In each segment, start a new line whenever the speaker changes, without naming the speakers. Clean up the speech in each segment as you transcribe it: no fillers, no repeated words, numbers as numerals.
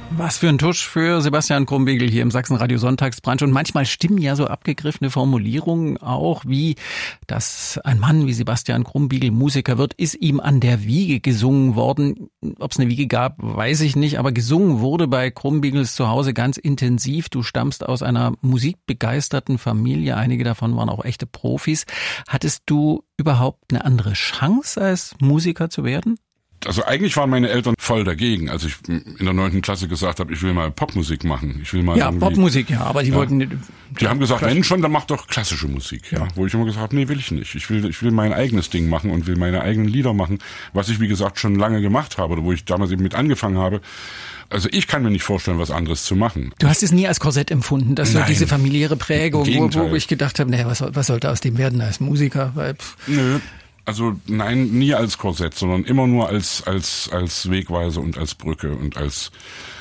Was für ein Tusch für Sebastian Krumbiegel hier im Sachsen-Radio Sonntagsbrunch. Und manchmal stimmen ja so abgegriffene Formulierungen auch, wie, dass ein Mann wie Sebastian Krumbiegel Musiker wird, ist ihm an der Wiege gesungen worden. Ob es eine Wiege gab, weiß ich nicht, aber gesungen wurde bei Krumbiegels zu Hause ganz intensiv. Du stammst aus einer musikbegeisterten Familie, einige davon waren auch echte Profis. Hattest du überhaupt eine andere Chance, als Musiker zu werden?
Also eigentlich waren meine Eltern voll dagegen, als ich in der 9. Klasse gesagt habe, ich will mal Popmusik machen. Ich will mal
Popmusik, ja, aber die wollten...
Die haben gesagt, wenn schon, dann mach doch klassische Musik. Ja. Wo ich immer gesagt habe, nee, will ich nicht. Ich will mein eigenes Ding machen und will meine eigenen Lieder machen, was ich, wie gesagt, schon lange gemacht habe oder wo ich damals eben mit angefangen habe. Also ich kann mir nicht vorstellen, was anderes zu machen.
Du hast es nie als Korsett empfunden, dass so diese familiäre Prägung, wo ich gedacht habe, was sollte aus dem werden als Musiker?
Nö. Also nein, nie als Korsett, sondern immer nur als Wegweise und als Brücke und als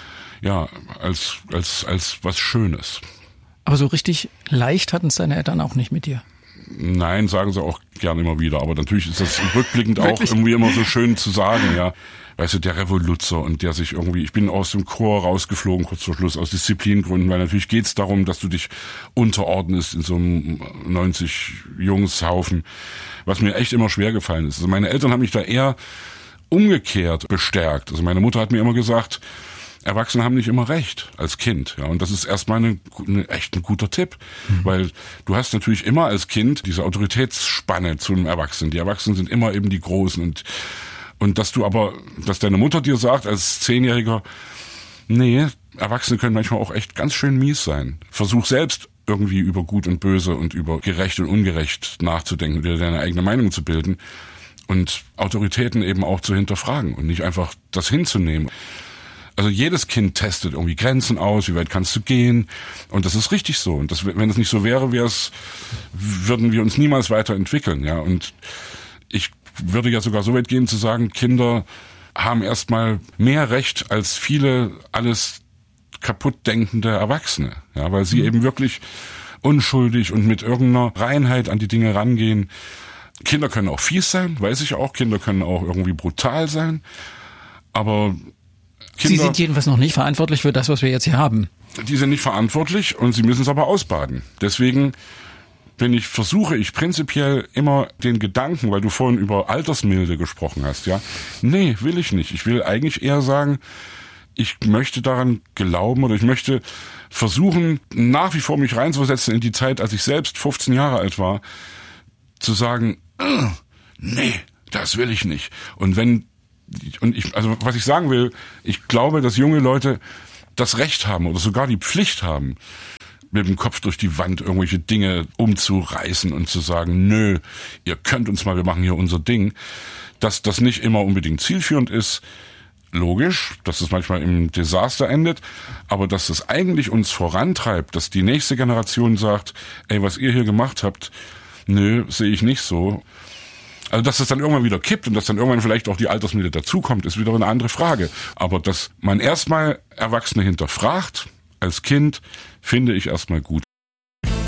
was Schönes.
Aber so richtig leicht hatten es deine Eltern auch nicht mit dir?
Nein, sagen sie auch gern immer wieder, aber natürlich ist das rückblickend auch irgendwie immer so schön zu sagen, ja. Weißt du, der Revoluzer und der sich irgendwie, ich bin aus dem Chor rausgeflogen, kurz vor Schluss, aus Disziplingründen, weil natürlich geht's darum, dass du dich unterordnest in so einem 90 Jungshaufen, was mir echt immer schwer gefallen ist. Also meine Eltern haben mich da eher umgekehrt bestärkt. Also meine Mutter hat mir immer gesagt, Erwachsene haben nicht immer recht als Kind, ja, und das ist erstmal echt ein guter Tipp, weil du hast natürlich immer als Kind diese Autoritätsspanne zu einem Erwachsenen. Die Erwachsenen sind immer eben die Großen und dass deine Mutter dir sagt als 10-Jähriger, nee, Erwachsene können manchmal auch echt ganz schön mies sein. Versuch selbst irgendwie über Gut und Böse und über gerecht und ungerecht nachzudenken, dir deine eigene Meinung zu bilden und Autoritäten eben auch zu hinterfragen und nicht einfach das hinzunehmen. Also jedes Kind testet irgendwie Grenzen aus, wie weit kannst du gehen, und das ist richtig so. Und wenn es nicht so wäre, würden wir uns niemals weiterentwickeln, ja. Und ich würde ja sogar so weit gehen zu sagen, Kinder haben erstmal mehr Recht als viele alles kaputt denkende Erwachsene, ja, weil sie eben wirklich unschuldig und mit irgendeiner Reinheit an die Dinge rangehen. Kinder können auch fies sein, weiß ich auch, Kinder können auch irgendwie brutal sein, aber
Sie sind jedenfalls noch nicht verantwortlich für das, was wir jetzt hier haben.
Die sind nicht verantwortlich und sie müssen es aber ausbaden. Deswegen versuche ich prinzipiell immer den Gedanken, weil du vorhin über Altersmilde gesprochen hast, ja. Nee, will ich nicht. Ich will eigentlich eher sagen, ich möchte daran glauben oder ich möchte versuchen, nach wie vor mich reinzuversetzen in die Zeit, als ich selbst 15 Jahre alt war, zu sagen, nee, das will ich nicht. Also was ich sagen will, ich glaube, dass junge Leute das Recht haben oder sogar die Pflicht haben, mit dem Kopf durch die Wand irgendwelche Dinge umzureißen und zu sagen, nö, ihr könnt uns mal, wir machen hier unser Ding. Dass das nicht immer unbedingt zielführend ist, logisch, dass es manchmal im Desaster endet, aber dass es eigentlich uns vorantreibt, dass die nächste Generation sagt, ey, was ihr hier gemacht habt, nö, sehe ich nicht so. Also dass es dann irgendwann wieder kippt und dass dann irgendwann vielleicht auch die Altersmilde dazukommt, ist wieder eine andere Frage. Aber dass man erstmal Erwachsene hinterfragt, als Kind, finde ich erstmal gut.